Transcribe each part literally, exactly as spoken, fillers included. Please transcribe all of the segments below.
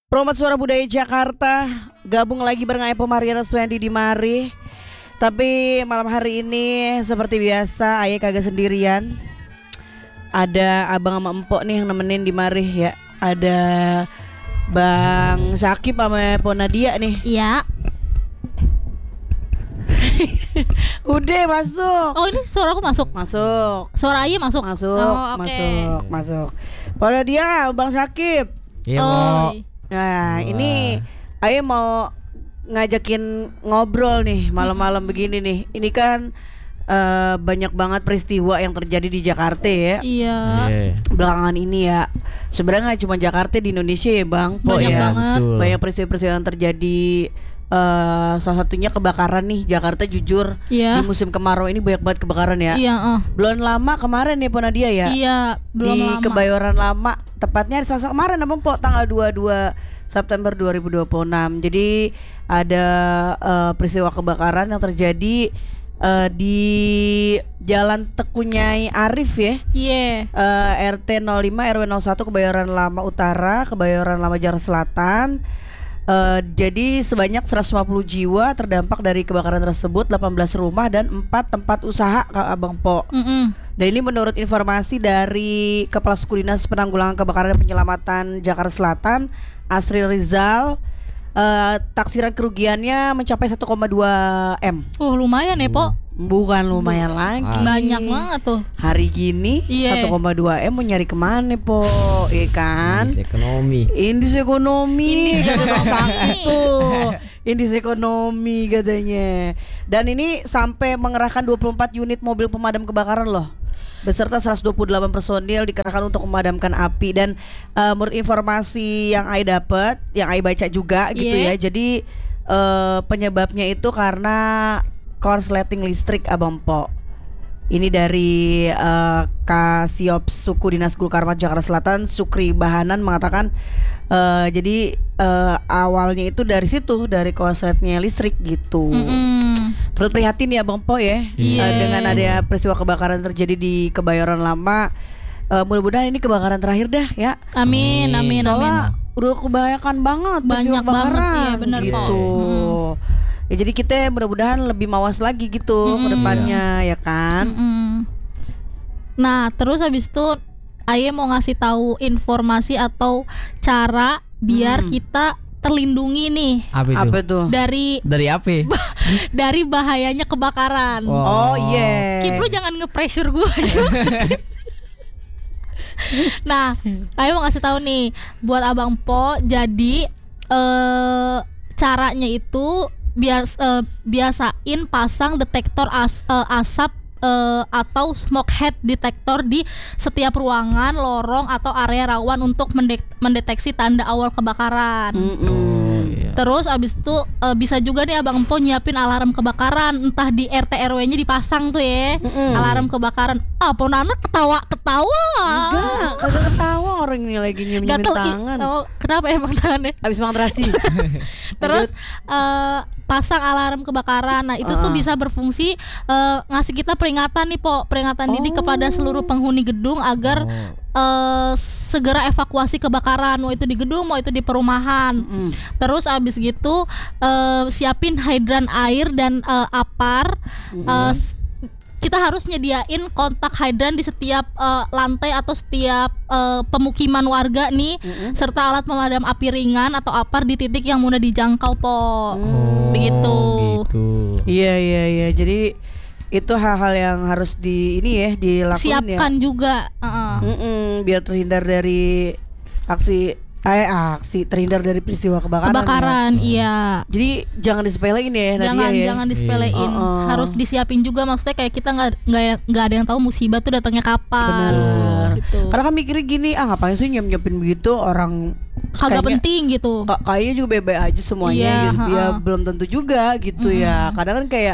Promote Suara Budaya Jakarta gabung lagi bareng Ayah Mariana Swendi di mari. Tapi malam hari ini seperti biasa Ayah kagak sendirian. Ada abang sama empok nih yang nemenin di mari ya. Ada Bang Syakib sama Ponadia nih. Iya. Udah masuk. Oh ini suara aku masuk. Masuk. Suara Ayah masuk. Masuk. Oh, okay. Masuk. Masuk. Ponadia, Bang Syakib. Iya, Oh. Nah, ini Ayah mau ngajakin ngobrol nih malam-malam begini nih. Ini kan uh, banyak banget peristiwa yang terjadi di Jakarta ya. Iya. Belakangan ini ya. Sebenarnya nggak cuma Jakarta, di Indonesia ya Bang. Po, Banyak ya. banget. Betul. Banyak peristiwa-peristiwa yang terjadi. Uh, salah satunya kebakaran nih Jakarta, jujur Iya. di musim kemarau ini banyak banget kebakaran ya. Iya. Uh. Belum lama kemarin nih Ponadia ya. Iya. Belum Di lama. Kebayoran Lama, tepatnya Selasa kemarin Abang Po, tanggal dua puluh dua September dua ribu dua puluh enam. Jadi ada uh, peristiwa kebakaran yang terjadi uh, di Jalan Tekunyai Arif ya. Iya. uh, R T nol lima R W nol satu Kebayoran Lama Utara, Kebayoran Lama Jakarta Selatan. Uh, jadi sebanyak seratus lima puluh jiwa terdampak dari kebakaran tersebut, delapan belas rumah dan empat tempat usaha Kak Abang Po. Mm-mm. Dan ini menurut informasi dari Kepala Suku Dinas Penanggulangan Kebakaran dan Penyelamatan Jakarta Selatan, Asri Rizal, uh, taksiran kerugiannya mencapai satu koma dua M. Oh lumayan ya Po. Bukan lumayan lagi. Banyak banget tuh. Hari gini Iya. satu koma dua M mau nyari kemana Po? Iya kan? Indeks ekonomi. Indeks ekonomi. Indeks Kata Bang ekonomi. Sakti tuh. Indeks ekonomi katanya. Dan ini sampai mengerahkan dua puluh empat unit mobil pemadam kebakaran loh, beserta seratus dua puluh delapan personil dikerahkan untuk memadamkan api. Dan uh, menurut informasi yang Ai dapat, yang Ai baca juga gitu Yeah. ya. Jadi uh, penyebabnya itu karena korsleting listrik Abang Po. Ini dari uh, Kasiops Suku Dinas Gulkarmat Jakarta Selatan, Sukri Bahanan mengatakan uh, jadi uh, awalnya itu dari situ, dari korsletnya listrik gitu. Mm-mm. Terus prihatin ya Bang Po ya. Iya. Uh, dengan ada peristiwa kebakaran terjadi di Kebayoran Lama. Uh, mudah-mudahan ini kebakaran terakhir dah ya. Amin, amin, amin. Soalnya udah kebanyakan banget peristiwa Banyak banget, kebakaran iya, bener, gitu. Po. Hmm. Ya jadi kita mudah-mudahan lebih mawas lagi gitu Mm-mm. ke depannya ya kan. Mm-mm. Nah terus habis itu Ayah mau ngasih tahu informasi atau cara biar Hmm. kita terlindungi nih Apa itu? Apa tuh? dari Dari apa? dari bahayanya kebakaran. Wow. Oh iya. Kip lu jangan nge-pressure gue juga. Nah, Ayah mau ngasih tahu nih buat Abang Po. Jadi eh caranya itu bias eh, biasain pasang detektor as, eh, asap eh, atau smoke head detector di setiap ruangan, lorong atau area rawan untuk mendek- mendeteksi tanda awal kebakaran. Mm-mm. Oh, iya. Terus abis itu eh, bisa juga nih Abang Po nyiapin alarm kebakaran, entah di R T R W-nya dipasang tuh ya. Mm-mm. Alarm kebakaran. Ah, Ponana ketawa-ketawa. Enggak, kagak ketawa orang ini lagi nyium-nyiumin Gatel i- tangan. oh, kenapa emang tangannya? Abis makan terasi. Terus eh, pasang alarm kebakaran. Nah, itu tuh Uh-uh. bisa berfungsi eh, ngasih kita peringatan nih, Po. Peringatan dini Oh. kepada seluruh penghuni gedung agar Oh. eh, segera evakuasi kebakaran, mau itu di gedung, mau itu di perumahan. Mm. Terus abis gitu eh, siapin hidran air dan eh, apar. Eh, s- kita harus nyediain kontak hidran di setiap eh, lantai atau setiap eh, pemukiman warga nih, Mm-mm. serta alat pemadam api ringan atau apar di titik yang mudah dijangkau, Po. Oh, Begitu. gitu. Iya iya iya. Jadi itu hal-hal yang harus di ini ya dilakukan Siapkan ya. juga. Heeh. Mm-mm, biar terhindar dari aksi eh aksi terhindar dari peristiwa kebakaran. Ya. Kebakaran, iya. Jadi jangan disepelein ya Nadia Jangan ya. jangan disepelein. Iya. Uh-uh. Harus disiapin juga, maksudnya kayak kita nggak nggak nggak ada yang tahu musibah tuh datangnya kapan. Bener. Gitu. Karena kan mikirnya gini, ah ngapain sih nyem-nyepin begitu orang Kagak kayaknya- penting gitu. Ka- kayaknya juga bebe aja semuanya Iya, gitu. Ya ha-ha. belum tentu juga gitu Mm-mm. ya. Kadang kan kayak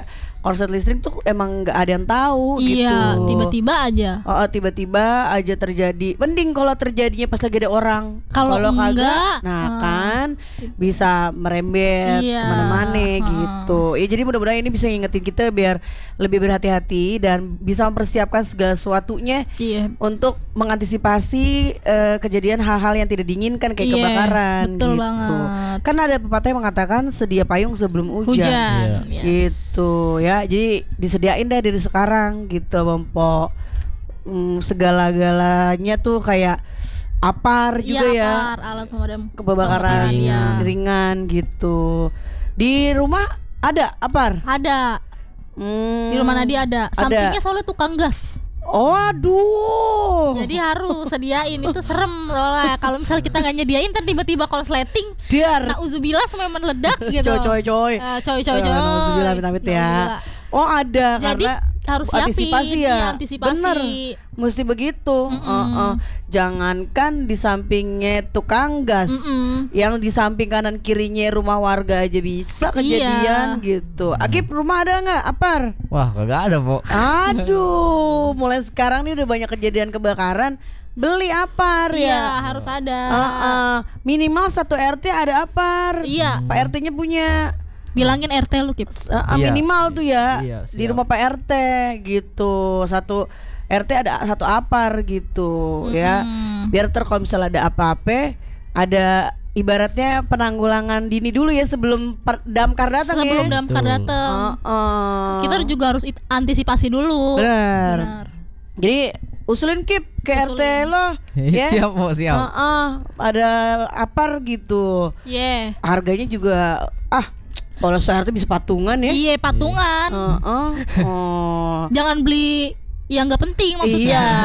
korslet listrik tuh emang nggak ada yang tahu gitu. Iya, tiba-tiba aja. Oh, oh, tiba-tiba aja terjadi. Mending kalau terjadinya pas lagi ada orang. Kalau kagak, enggak, nah hmm. kan bisa merembet Iya, kemana-mana hmm. gitu. Ya jadi mudah-mudahan ini bisa ngingetin kita biar lebih berhati-hati dan bisa mempersiapkan segala sesuatunya Iya. untuk mengantisipasi eh, kejadian hal-hal yang tidak diinginkan kayak Iya, kebakaran betul gitu. banget. Kan ada pepatah yang mengatakan sedia payung sebelum hujan. Hujan. Iya. Yes. Gitu ya. Jadi disediain dah dari sekarang gitu Bang Po. Hmm, segala-galanya tuh kayak apar juga Iya, ya. apar, alat pemadam Kebakaran ya. ringan gitu. Di rumah ada apar? Ada. Hmm, Di rumah Nadia ada. ada. Sampingnya soalnya tukang gas. Oh aduh. Jadi harus sediain, itu serem soalnya kalau misalnya kita nggak nyediain kan tiba-tiba korsleting, Dar. nauzubillah sampai meledak gitu. Coy coy coy. Eh, coy coy coy. Nauzubillah, amit-amit ya. Nauzubillah. Oh ada Jadi karena harus siapin, antisipasi ya. iya, antisipasi. Bener. Mesti begitu. Mm-mm. Uh-uh. Jangankan di sampingnya tukang gas, Mm-mm. yang di samping kanan kirinya rumah warga aja bisa kejadian Iya. gitu. Akip rumah ada nggak apar? Wah, kagak ada, Po. Aduh, mulai sekarang nih udah banyak kejadian kebakaran. Beli apar Iya, ya. harus ada. Uh-uh. Minimal satu R T ada apar. Iya. Pak R T-nya punya. Bilangin R T lu, Kip. Uh, Iya. minimal tuh ya. Iya, Di siap. rumah Pak R T gitu. Satu R T ada satu apar gitu ya. Mm-mm. Biar ter kalau misalnya ada apa-apa, ada ibaratnya penanggulangan dini dulu ya sebelum per- damkar datang Sebelum ya. damkar Betul. datang. Uh-uh. Kita juga harus it- antisipasi dulu. Benar. Benar. Jadi usulin Kip ke R T Usulin. lo ya. Siap, Po, siap. Uh-uh. Ada apar gitu. Yeah. Harganya juga ah kalau se-R T bisa patungan ya. Iya, patungan. Uh-uh. Oh. Jangan beli yang nggak penting maksudnya. Iya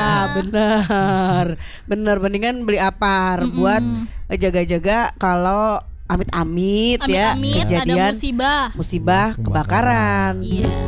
benar. Benar, mendingan beli apar Mm-mm. buat jaga-jaga kalau amit-amit ya Amit-amit ada kejadian musibah. musibah kebakaran. Iya.